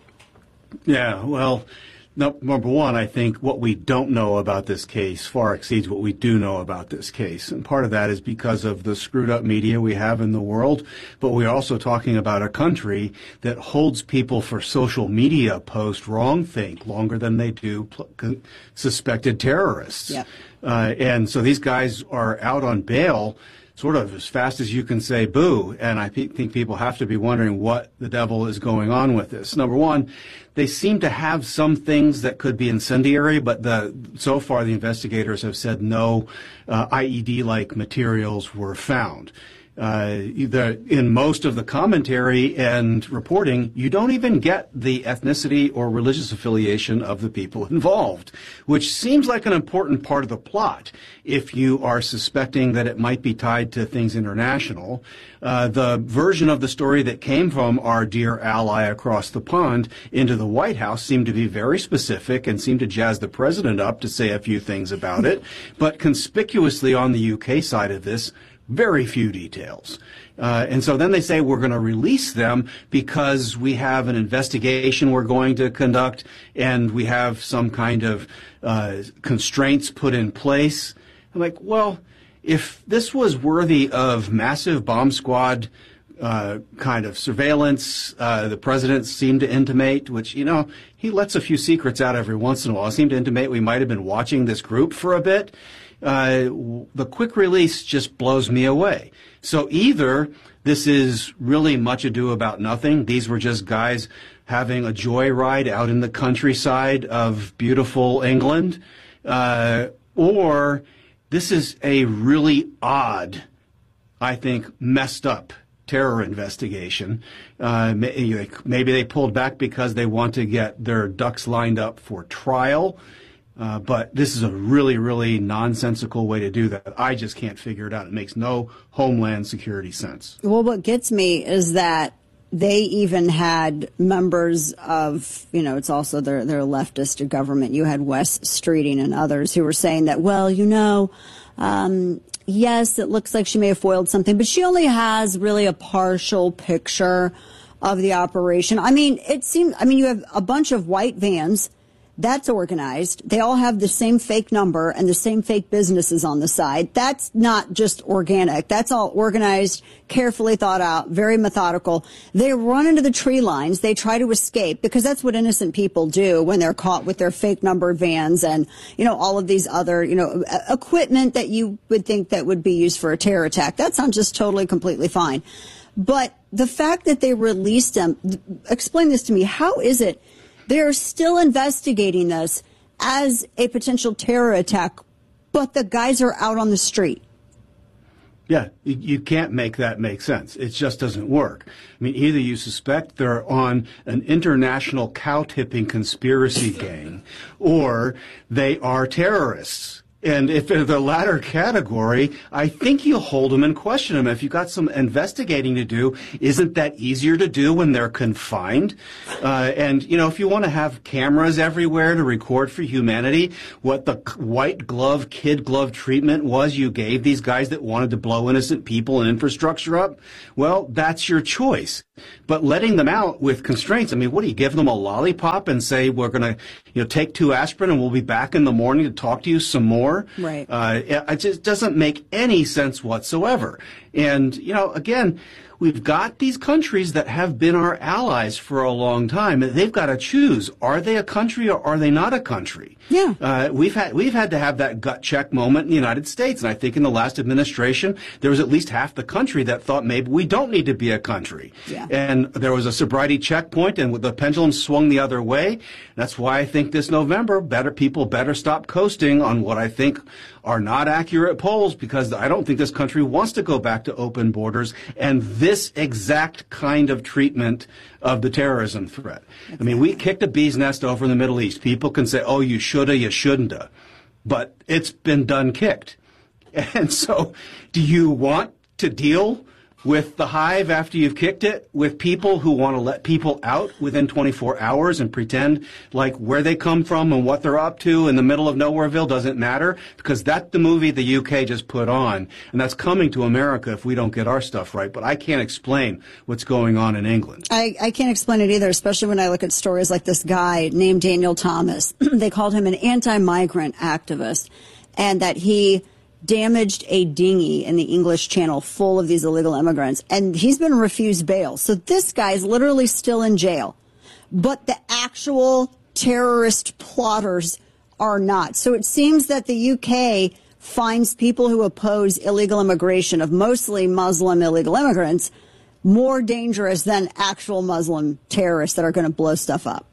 Yeah, well, no, number one, I think what we don't know about this case far exceeds what we do know about this case. And part of that is because of the screwed up media we have in the world. But we're also talking about a country that holds people for social media posts wrong think longer than they do pl- suspected terrorists. Yeah. Uh, and so these guys are out on bail sort of as fast as you can say boo. And I pe- think people have to be wondering what the devil is going on with this. Number one, they seem to have some things that could be incendiary, but the, so far the investigators have said no uh, I E D-like materials were found. Uh, the, in most of the commentary and reporting, you don't even get the ethnicity or religious affiliation of the people involved, which seems like an important part of the plot. If you are suspecting that it might be tied to things international, uh, the version of the story that came from our dear ally across the pond into the White House seemed to be very specific and seemed to jazz the president up to say a few things about it. But conspicuously on the U K side of this, very few details. Uh, and so then they say we're going to release them because we have an investigation we're going to conduct and we have some kind of uh, constraints put in place. I'm like, well, if this was worthy of massive bomb squad uh, kind of surveillance, uh, the president seemed to intimate, which, you know, he lets a few secrets out every once in a while. He seemed to intimate we might have been watching this group for a bit. Uh, the quick release just blows me away. So either this is really much ado about nothing. These were just guys having a joyride out in the countryside of beautiful England. Uh, or this is a really odd, I think, messed up terror investigation. Uh, maybe they pulled back because they want to get their ducks lined up for trial. Uh, but this is a really, really nonsensical way to do that. I just can't figure it out. It makes no homeland security sense. Well, what gets me is that they even had members of, you know, it's also their, their leftist government. You had Wes Streeting and others who were saying that, well, you know, um, yes, it looks like she may have foiled something, but she only has really a partial picture of the operation. I mean, it seemed, I mean, you have a bunch of white vans That's organized. They all have the same fake number and the same fake businesses on the side. That's not just organic. That's all organized, carefully thought out, very methodical. They run into the tree lines. They try to escape because that's what innocent people do when they're caught with their fake numbered vans and, you know, all of these other, you know, equipment that you would think that would be used for a terror attack. That sounds just totally, completely fine. But the fact that they released them, explain this to me. How is it they're still investigating this as a potential terror attack, but the guys are out on the street? Yeah, you, you can't make that make sense. It just doesn't work. I mean, either you suspect they're on an international cow-tipping conspiracy gang, or they are terrorists. And if they're the latter category, I think you hold them and question them. If you've got some investigating to do, isn't that easier to do when they're confined? Uh, and, you know, if you want to have cameras everywhere to record for humanity what the white glove, kid glove treatment was you gave these guys that wanted to blow innocent people and infrastructure up, well, that's your choice. But letting them out with constraints, I mean, what do you give them a lollipop and say, we're going to, you know, take two aspirin and we'll be back in the morning to talk to you some more? Right. Uh, it just doesn't make any sense whatsoever. And, you know, again, we've got these countries that have been our allies for a long time. They've got to choose. Are they a country or are they not a country? Yeah. Uh, we've had, we've had to have that gut check moment in the United States. And I think in the last administration, there was at least half the country that thought maybe we don't need to be a country. Yeah. And there was a sobriety checkpoint and the pendulum swung the other way. That's why I think this November, better people better stop coasting on what I think are not accurate polls, because I don't think this country wants to go back to open borders and this exact kind of treatment of the terrorism threat. I mean, we kicked a bee's nest over in the Middle East. People can say, oh, you shoulda, you shouldn't-a. But it's been done kicked. And so do you want to deal with the hive after you've kicked it, with people who want to let people out within twenty-four hours and pretend like where they come from and what they're up to in the middle of Nowhereville doesn't matter? Because that's the movie the U K just put on, and that's coming to America if we don't get our stuff right. But I can't explain what's going on in England. I, I can't explain it either, especially when I look at stories like this guy named Daniel Thomas. They called him an anti-migrant activist, and that he damaged a dinghy in the English Channel full of these illegal immigrants, and he's been refused bail. So this guy's literally still in jail, but the actual terrorist plotters are not. So it seems that the U K finds people who oppose illegal immigration of mostly Muslim illegal immigrants more dangerous than actual Muslim terrorists that are going to blow stuff up.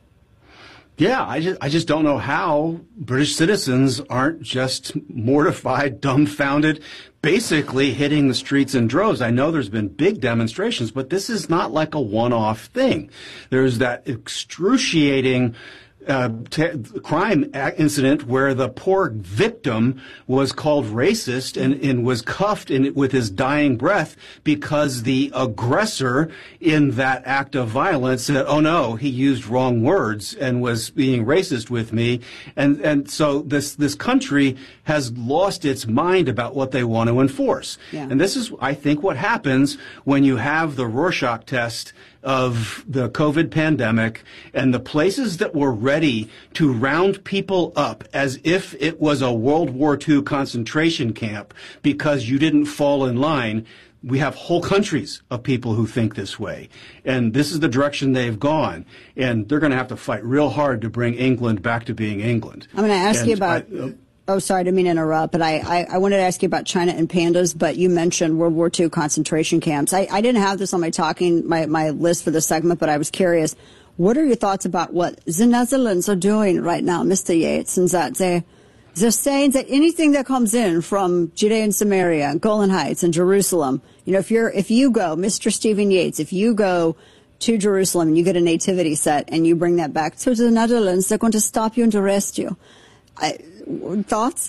Yeah, I just I just don't know how British citizens aren't just mortified, dumbfounded, basically hitting the streets in droves. I know there's been big demonstrations, but this is not like a one-off thing. There's that excruciating Uh, t- crime incident where the poor victim was called racist and, and was cuffed in, with his dying breath because the aggressor in that act of violence said, oh no, he used wrong words and was being racist with me. And, and so this, this country has lost its mind about what they want to enforce. Yeah. And this is, I think, what happens when you have the Rorschach test of the COVID pandemic, and the places that were ready to round people up as if it was a World War Two concentration camp because you didn't fall in line. We have whole countries of people who think this way. And this is the direction they've gone. And they're going to have to fight real hard to bring England back to being England. I'm going to ask and you about... I, uh, Oh, sorry, I didn't mean to interrupt, but I, I, I wanted to ask you about China and pandas, but you mentioned World War Two concentration camps. I, I didn't have this on my talking, my, my list for this segment, but I was curious. What are your thoughts about what the Netherlands are doing right now, Mister Yates, and that they, they're saying that anything that comes in from Judea and Samaria, Golan Heights, and Jerusalem, you know, if you're, if you go, Mister Stephen Yates, if you go to Jerusalem and you get a nativity set and you bring that back to the Netherlands, they're going to stop you and arrest you. I, Thoughts?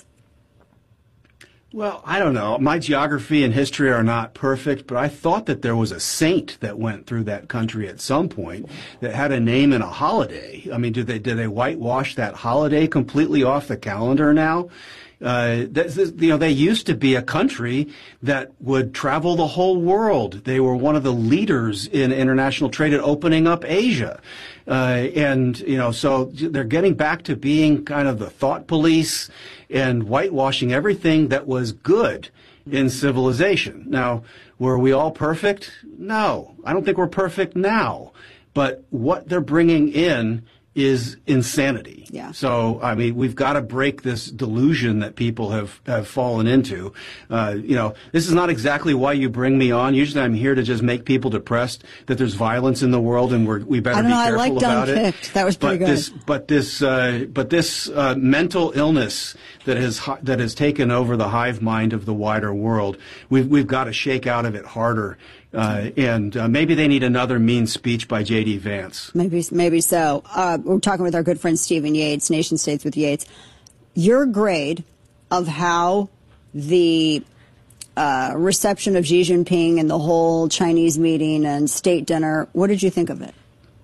Well, I don't know. My geography and history are not perfect, but I thought that there was a saint that went through that country at some point that had a name and a holiday. I mean, did they did they whitewash that holiday completely off the calendar now? Uh, that, you know, they used to be a country that would travel the whole world. They were one of the leaders in international trade and opening up Asia. Uh, and, you know, so they're getting back to being kind of the thought police and whitewashing everything that was good in civilization. Now, were we all perfect? No. I don't think we're perfect now. But what they're bringing in is insanity. Yeah. So, I mean, we've got to break this delusion that people have, have fallen into. Uh, you know, this is not exactly why you bring me on. Usually I'm here to just make people depressed that there's violence in the world and we're, we better I don't be know, careful I liked about Unpicked. it. That was pretty but good. This, but this, uh, but this uh, mental illness that has, that has taken over the hive mind of the wider world, we've, we've got to shake out of it harder. Uh, and uh, maybe they need another mean speech by J D Vance. Maybe, maybe so. Uh, we're talking with our good friend Stephen Yates, Nation States with Yates. Your grade of how the uh, reception of Xi Jinping and the whole Chinese meeting and state dinner, what did you think of it?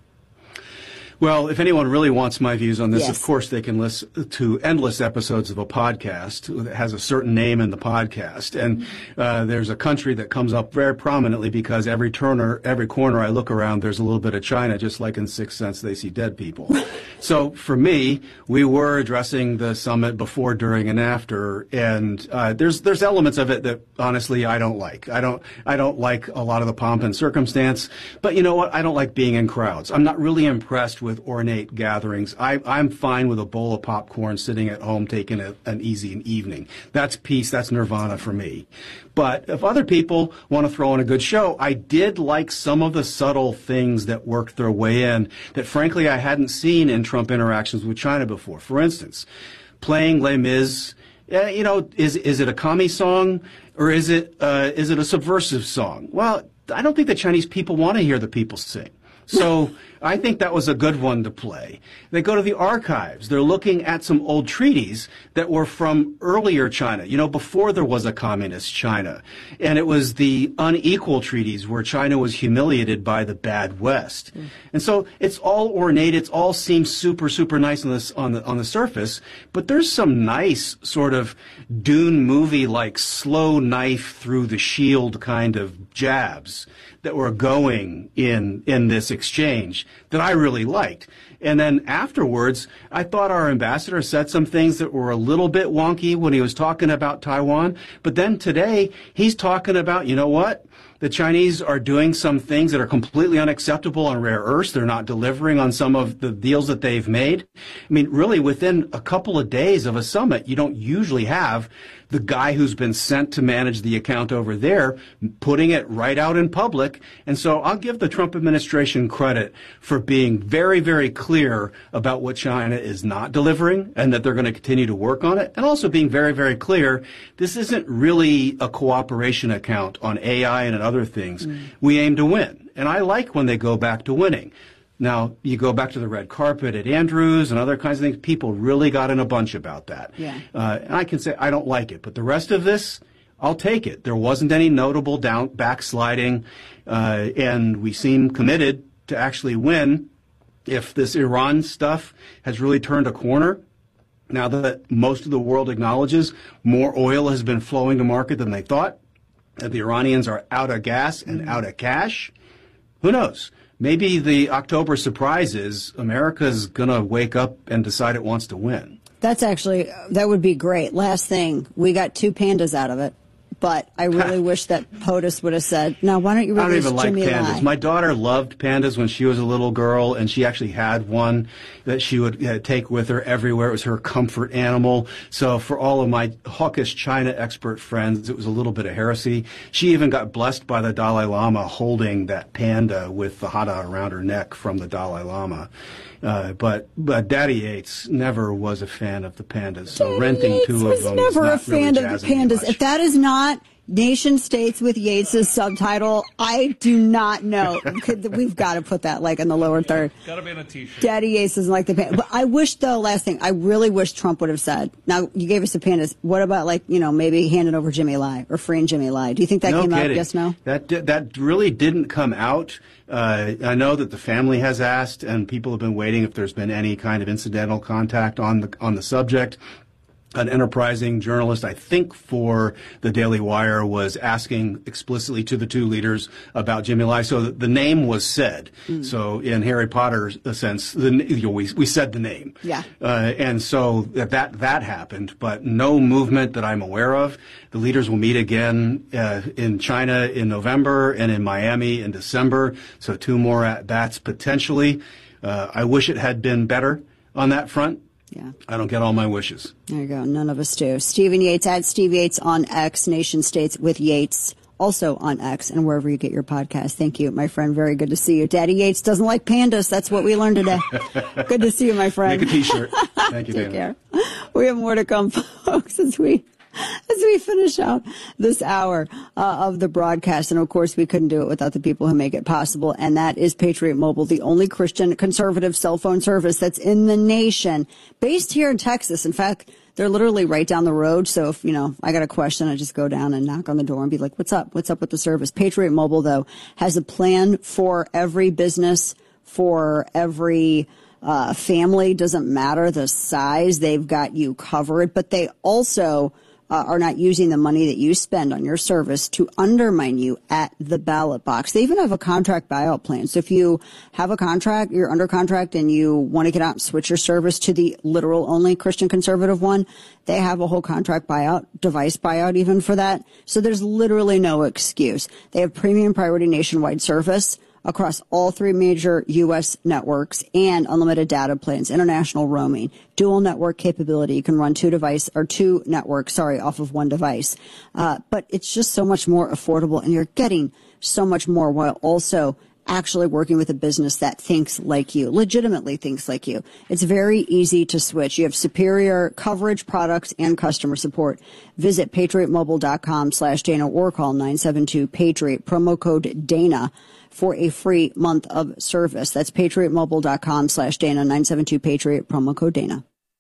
Well, if anyone really wants my views on this, Yes. of course they can listen to endless episodes of a podcast that has a certain name in the podcast. And uh, there's a country that comes up very prominently because every turner, every corner I look around, there's a little bit of China, just like in Sixth Sense, they see dead people. So for me, we were addressing the summit before, during, and after, and uh, there's there's elements of it that honestly I don't like. I don't I don't like a lot of the pomp and circumstance. But you know what? I don't like being in crowds. I'm not really impressed with ornate gatherings. I, I'm fine with a bowl of popcorn sitting at home taking a, an easy evening. That's peace. That's nirvana for me. But if other people want to throw in a good show, I did like some of the subtle things that worked their way in that, frankly, I hadn't seen in Trump interactions with China before. For instance, playing Les Mis, uh, you know, is is it a commie song or is it uh, is it a subversive song? Well, I don't think the Chinese people want to hear the people sing. So I think that was a good one to play. They go to the archives. They're looking at some old treaties that were from earlier China, you know, before there was a communist China. And it was the unequal treaties where China was humiliated by the bad West. Mm. And so it's all ornate. It's all seems super, super nice on the, on the, on the surface. But there's some nice sort of Dune movie-like slow knife through the shield kind of jabs that were going in in this exchange that I really liked. And then afterwards, I thought our ambassador said some things that were a little bit wonky when he was talking about Taiwan. But then today, he's talking about, you know what? The Chinese are doing some things that are completely unacceptable on rare earths. They're not delivering on some of the deals that they've made. I mean, really, within a couple of days of a summit, you don't usually have the guy who's been sent to manage the account over there putting it right out in public. And so I'll give the Trump administration credit for being very, very clear about what China is not delivering and that they're going to continue to work on it. And also being very, very clear, this isn't really a cooperation account on A I and other things. Mm. We aim to win. And I like when they go back to winning. Now, you go back to the red carpet at Andrews and other kinds of things, people really got in a bunch about that. Yeah. Uh, and I can say I don't like it. But the rest of this, I'll take it. There wasn't any notable down backsliding, uh, and we seem committed to actually win. If this Iran stuff has really turned a corner, now that most of the world acknowledges more oil has been flowing to market than they thought, that the Iranians are out of gas and mm-hmm. out of cash, who knows? Maybe the October surprise is America's going to wake up and decide it wants to win. That's actually, that would be great. Last thing, we got two pandas out of it. But I really wish that POTUS would have said, now, why don't you release Jimmy Lai? I don't even like pandas. My daughter loved pandas when she was a little girl, and she actually had one that she would uh, take with her everywhere. It was her comfort animal. So for all of my hawkish China expert friends, it was a little bit of heresy. She even got blessed by the Dalai Lama holding that panda with the hada around her neck from the Dalai Lama. Uh, but but Daddy Yates never was a fan of the pandas, so Daddy renting Yates two was of them never is not a fan really of the jazzing me pandas. much. If that is not Nation States with Yates' subtitle, I do not know. We've got to put that like in the lower third. Got to be on a T-shirt. Daddy Yates doesn't like the pandas. But I wish, though, last thing, I really wish Trump would have said, now, you gave us the pandas. What about, like, you know, maybe handing over Jimmy Lai or freeing Jimmy Lai? Do you think that no came kidding. out? Yes, no? That, that really didn't come out. Uh, I know that the family has asked, and people have been waiting if there's been any kind of incidental contact on the on the subject. an enterprising journalist, I think, for the Daily Wire, was asking explicitly to the two leaders about Jimmy Lai. So the name was said. Mm. So in Harry Potter's sense, the, you know, we we said the name. Yeah. Uh, and so that that happened, but no movement that I'm aware of. The leaders will meet again uh, in China in November and in Miami in December. So two more at bats potentially. Uh, I wish it had been better on that front. Yeah. I don't get all my wishes. There you go. None of us do. Stephen Yates, at Steve Yates on X, Nation States with Yates, also on X and wherever you get your podcast. Thank you, my friend. Very good to see you. Daddy Yates doesn't like pandas. That's what we learned today. Good to see you, my friend. Make a T-shirt. Thank you, Take Dana. care. We have more to come, folks, as we as we finish out this hour uh, of the broadcast. And, of course, we couldn't do it without the people who make it possible, and that is Patriot Mobile, the only Christian conservative cell phone service that's in the nation, based here in Texas. In fact, they're literally right down the road. So if, you know, I got a question, I just go down and knock on the door and be like, what's up? What's up with the service? Patriot Mobile, though, has a plan for every business, for every uh, family. Doesn't matter the size. They've got you covered. But they also Uh, are not using the money that you spend on your service to undermine you at the ballot box. They even have a contract buyout plan. So if you have a contract, you're under contract, and you want to get out and switch your service to the literal only Christian conservative one, they have a whole contract buyout, device buyout even for that. So there's literally no excuse. They have premium priority nationwide service across all three major U S networks and unlimited data plans, international roaming, dual network capability. You can run two device or two networks, sorry, off of one device. Uh, but it's just so much more affordable, and you're getting so much more while also actually working with a business that thinks like you, legitimately thinks like you. It's very easy to switch. You have superior coverage, products, and customer support. Visit patriotmobile.com slash Dana or call nine seven two PATRIOT, promo code Dana, for a free month of service. That's patriotmobile.com slash Dana, nine seven two PATRIOT, promo code Dana.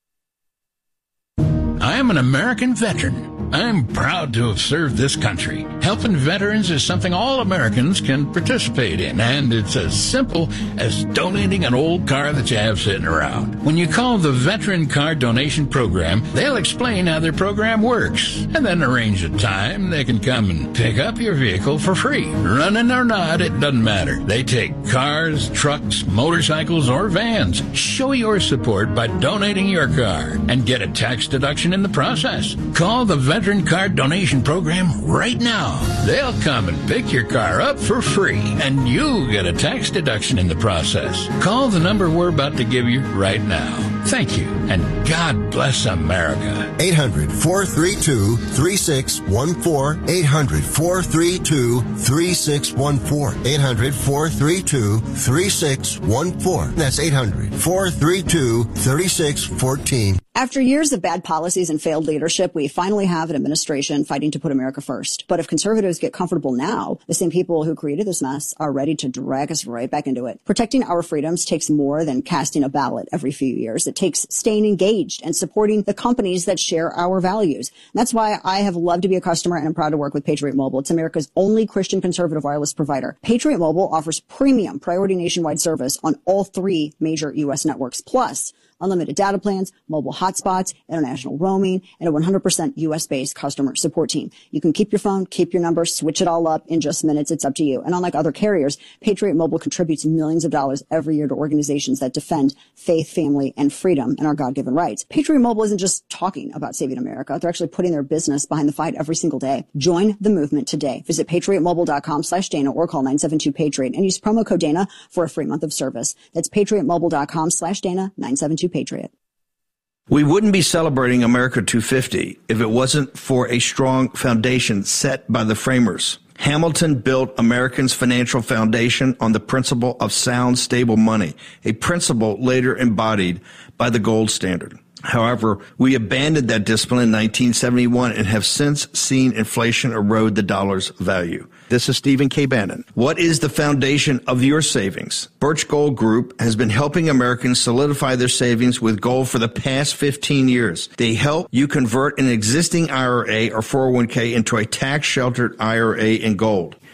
I am an American veteran. I'm proud to have served this country. Helping veterans is something all Americans can participate in, and it's as simple as donating an old car that you have sitting around. When you call the Veteran Car Donation Program, they'll explain how their program works, and then arrange a time they can come and pick up your vehicle for free. Running or not, it doesn't matter. They take cars, trucks, motorcycles, or vans. Show your support by donating your car and get a tax deduction in the process. Call the Veteran Car Donation Program right now. They'll come and pick your car up for free, and you get a tax deduction in the process. Call the number we're about to give you right now. Thank you, and God bless America. eight hundred, four three two, three six one four. eight hundred, four three two, three six one four. eight hundred, four three two, three six one four. That's eight hundred, four three two, three six one four. After years of bad policies and failed leadership, we finally have an administration fighting to put America first. But if conservatives get comfortable now, the same people who created this mess are ready to drag us right back into it. Protecting our freedoms takes more than casting a ballot every few years. It takes staying engaged and supporting the companies that share our values. And that's why I have loved to be a customer, and I'm proud to work with Patriot Mobile. It's America's only Christian conservative wireless provider. Patriot Mobile offers premium priority nationwide service on all three major U S networks, plus unlimited data plans, mobile hotspots, international roaming, and a one hundred percent U S-based customer support team. You can keep your phone, keep your number, switch it all up in just minutes. It's up to you. And unlike other carriers, Patriot Mobile contributes millions of dollars every year to organizations that defend faith, family, and freedom and our God-given rights. Patriot Mobile isn't just talking about saving America. They're actually putting their business behind the fight every single day. Join the movement today. Visit patriotmobile.com slash Dana or call nine seven two PATRIOT and use promo code Dana for a free month of service. That's patriotmobile.com slash Dana, nine seven two PATRIOT. We wouldn't be celebrating America two fifty if it wasn't for a strong foundation set by the framers. Hamilton built Americans' financial foundation on the principle of sound, stable money, a principle later embodied by the gold standard. However, we abandoned that discipline in nineteen seventy-one and have since seen inflation erode the dollar's value. This is Stephen K. Bannon. What is the foundation of your savings? Birch Gold Group has been helping Americans solidify their savings with gold for the past fifteen years. They help you convert an existing I R A or four oh one k into a tax-sheltered I R A in gold.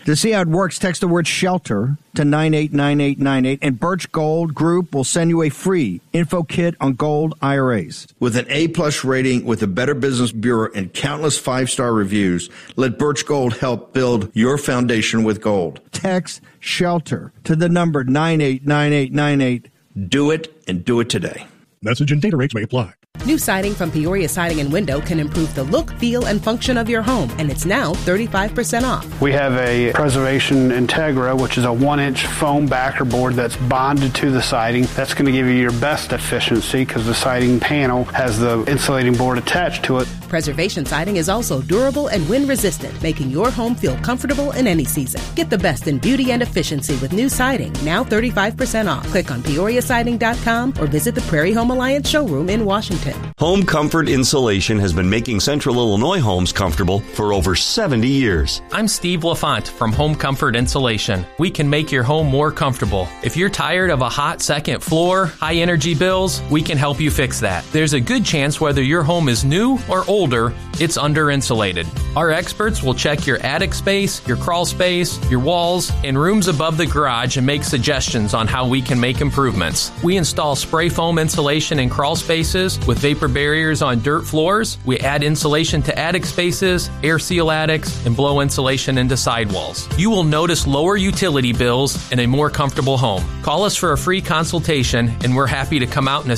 To see how it works, text the word SHELTER to nine eight nine eight nine eight, and Birch Gold Group will send you a free info kit on gold I R As. With an A-plus rating with the Better Business Bureau and countless five-star reviews, let Birch Gold help build your foundation with gold. Text SHELTER to the number nine eight nine eight nine eight. Do it, and do it today. Message and data rates may apply. New siding from Peoria Siding and Window can improve the look, feel, and function of your home, and it's now thirty-five percent off. We have a Preservation Integra, which is a one-inch foam backer board that's bonded to the siding. That's going to give you your best efficiency because the siding panel has the insulating board attached to it. Preservation Siding is also durable and wind-resistant, making your home feel comfortable in any season. Get the best in beauty and efficiency with new siding, now thirty-five percent off. Click on peoria siding dot com or visit the Prairie Home Alliance showroom in Washington. Home Comfort Insulation has been making Central Illinois homes comfortable for over seventy years. I'm Steve LaFont from Home Comfort Insulation. We can make your home more comfortable. If you're tired of a hot second floor, high energy bills, we can help you fix that. There's a good chance whether your home is new or older, it's under insulated. Our experts will check your attic space, your crawl space, your walls, and rooms above the garage and make suggestions on how we can make improvements. We install spray foam insulation in crawl spaces with vapor barriers on dirt floors. We add insulation to attic spaces, air seal attics, and blow insulation into sidewalls. You will notice lower utility bills and a more comfortable home. Call us for a free consultation, and we're happy to come out and